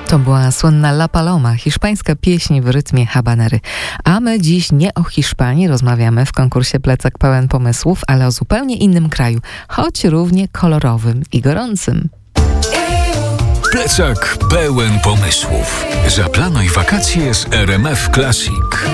To była słynna La Paloma, hiszpańska pieśń w rytmie habanery. A my dziś nie o Hiszpanii rozmawiamy w konkursie Plecak Pełen Pomysłów, ale o zupełnie innym kraju, choć równie kolorowym i gorącym. Plecak pełen pomysłów. Zaplanuj wakacje z RMF Classic.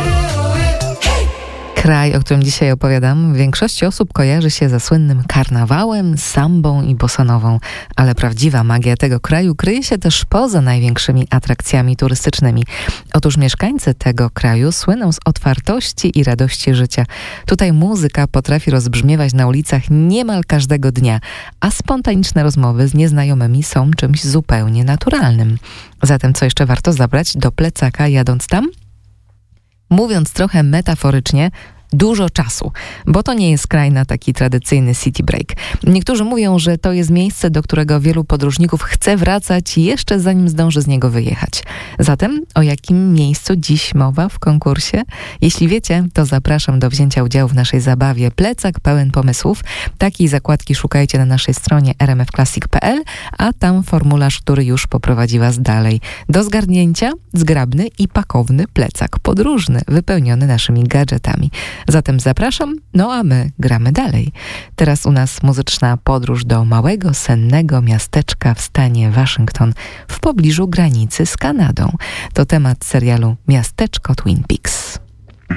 Kraj, o którym dzisiaj opowiadam, większości osób kojarzy się ze słynnym karnawałem, sambą i bossanową, ale prawdziwa magia tego kraju kryje się też poza największymi atrakcjami turystycznymi. Otóż mieszkańcy tego kraju słyną z otwartości i radości życia. Tutaj muzyka potrafi rozbrzmiewać na ulicach niemal każdego dnia, a spontaniczne rozmowy z nieznajomymi są czymś zupełnie naturalnym. Zatem co jeszcze warto zabrać do plecaka jadąc tam? Mówiąc trochę metaforycznie, dużo czasu, bo to nie jest kraj na taki tradycyjny city break. Niektórzy mówią, że to jest miejsce, do którego wielu podróżników chce wracać jeszcze zanim zdąży z niego wyjechać. Zatem o jakim miejscu dziś mowa w konkursie? Jeśli wiecie, to zapraszam do wzięcia udziału w naszej zabawie Plecak Pełen Pomysłów. Takiej zakładki szukajcie na naszej stronie rmfclassic.pl, a tam formularz, który już poprowadzi Was dalej. Do zgarnięcia zgrabny i pakowny plecak podróżny, wypełniony naszymi gadżetami. Zatem zapraszam, no a my gramy dalej. Teraz u nas muzyczna podróż do małego, sennego miasteczka w stanie Waszyngton w pobliżu granicy z Kanadą. To temat serialu Miasteczko Twin Peaks.